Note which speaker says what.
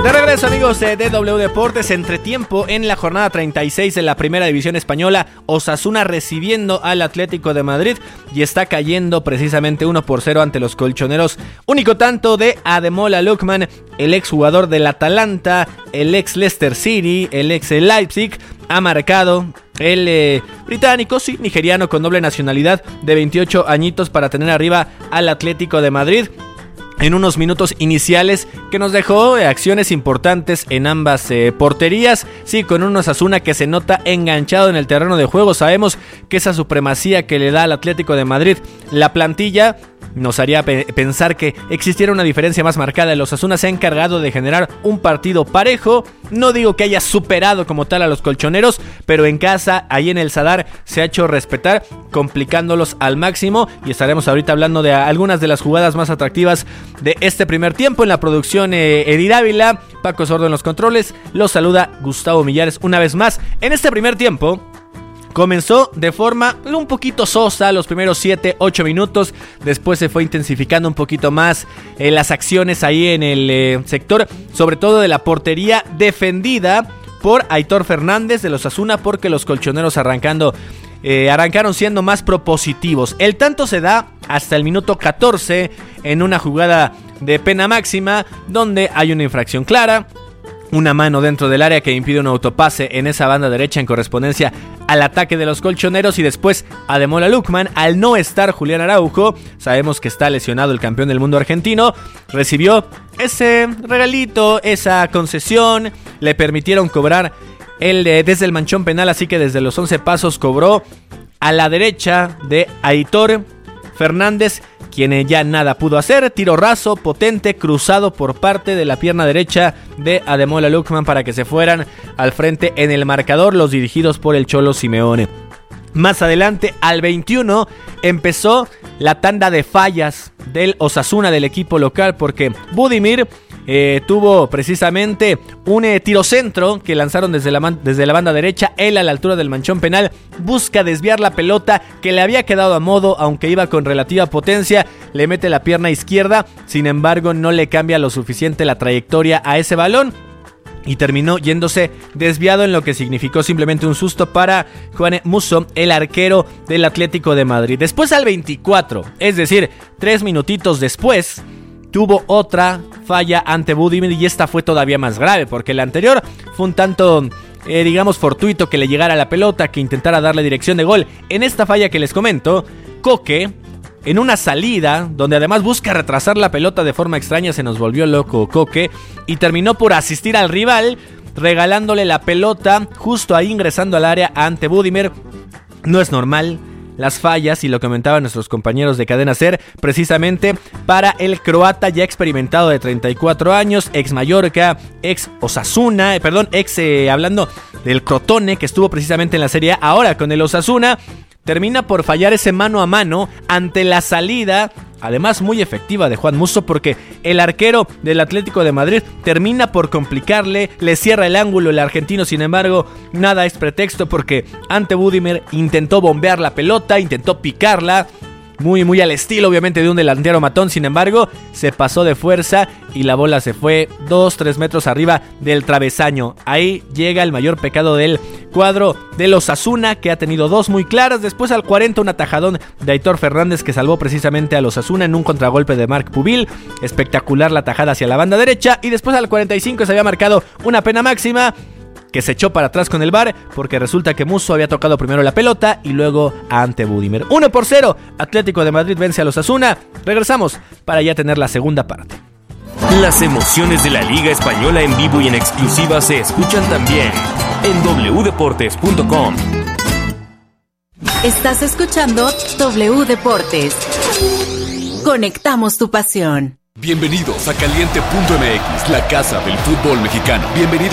Speaker 1: De regreso, amigos de W Deportes, entretiempo en la jornada 36 de la Primera División Española. Osasuna recibiendo al Atlético de Madrid y está cayendo precisamente 1-0 ante los colchoneros. Único tanto de Ademola Lookman, el exjugador del Atalanta, el ex Leicester City, el ex Leipzig. Ha marcado el británico, sí, nigeriano con doble nacionalidad de 28 añitos para tener arriba al Atlético de Madrid en unos minutos iniciales que nos dejó acciones importantes en ambas porterías. Sí, con un Osasuna que se nota enganchado en el terreno de juego. Sabemos que esa supremacía que le da al Atlético de Madrid la plantilla nos haría pensar que existiera una diferencia más marcada. El Osasuna se ha encargado de generar un partido parejo. No digo que haya superado como tal a los colchoneros, pero en casa, ahí en el Sadar, se ha hecho respetar, complicándolos al máximo. Y estaremos ahorita hablando de algunas de las jugadas más atractivas de este primer tiempo. En la producción, Edir Ávila, Paco Sordo en los controles. Los saluda Gustavo Millares una vez más. En este primer tiempo comenzó de forma un poquito sosa los primeros 7-8 minutos. Después se fue intensificando un poquito más las acciones ahí en el sector, sobre todo de la portería defendida por Aitor Fernández de los Osasuna, porque los colchoneros arrancaron siendo más propositivos. El tanto se da hasta el minuto 14 en una jugada de pena máxima donde hay una infracción clara. Una mano dentro del área que impide un autopase en esa banda derecha en correspondencia al ataque de los colchoneros. Y después Ademola Lookman, al no estar Julián Araujo, sabemos que está lesionado el campeón del mundo argentino, recibió ese regalito, esa concesión. Le permitieron cobrar desde el manchón penal, así que desde los 11 pasos cobró a la derecha de Aitor Fernández, quien ya nada pudo hacer. Tiro raso, potente, cruzado por parte de la pierna derecha de Ademola Lookman para que se fueran al frente en el marcador los dirigidos por el Cholo Simeone. Más adelante, al 21, empezó la tanda de fallas del Osasuna, del equipo local, porque Budimir tuvo precisamente un tiro centro que lanzaron desde la banda derecha. Él, a la altura del manchón penal, busca desviar la pelota que le había quedado a modo, aunque iba con relativa potencia. Le mete la pierna izquierda, sin embargo no le cambia lo suficiente la trayectoria a ese balón y terminó yéndose desviado, en lo que significó simplemente un susto para Juan Musso, el arquero del Atlético de Madrid. Después, al 24, es decir, 3 minutitos después, tuvo otra falla ante Budimir, y esta fue todavía más grave, porque la anterior fue un tanto, fortuito, que le llegara la pelota, que intentara darle dirección de gol. En esta falla que les comento, Coque, en una salida donde además busca retrasar la pelota de forma extraña, se nos volvió loco Coque y terminó por asistir al rival, regalándole la pelota justo ahí ingresando al área ante Budimir. No es normal las fallas, y lo comentaban nuestros compañeros de Cadena SER, precisamente para el croata ya experimentado de 34 años, ex Mallorca, ex Osasuna, hablando del Crotone, que estuvo precisamente en la Serie A, ahora con el Osasuna. Termina por fallar ese mano a mano ante la salida, además muy efectiva, de Juan Musso, porque el arquero del Atlético de Madrid termina por complicarle, le cierra el ángulo el argentino. Sin embargo, nada es pretexto, porque ante Budimir intentó bombear la pelota, intentó picarla, muy al estilo obviamente de un delantero matón. Sin embargo, se pasó de fuerza y la bola se fue 2-3 metros arriba del travesaño. Ahí llega el mayor pecado del cuadro del Osasuna, que ha tenido dos muy claras. Después, al 40, un atajadón de Aitor Fernández que salvó precisamente al Osasuna en un contragolpe de Marc Pubil. Espectacular la tajada hacia la banda derecha. Y después, al 45, se había marcado una pena máxima que se echó para atrás con el VAR, porque resulta que Musso había tocado primero la pelota y luego ante Budimir. 1-0, Atlético de Madrid vence a los Osasuna. Regresamos para ya tener la segunda parte.
Speaker 2: Las emociones de la Liga Española en vivo y en exclusiva se escuchan también en wdeportes.com.
Speaker 3: Estás escuchando W Deportes. Conectamos tu pasión.
Speaker 4: Bienvenidos a Caliente.mx, la casa del fútbol mexicano. Bienvenidos